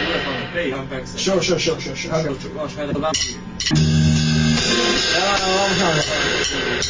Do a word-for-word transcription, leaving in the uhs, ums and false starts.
work on the beat. Sure, sure, sure, sure, sure. Okay. I'll try the back. Yeah, I'm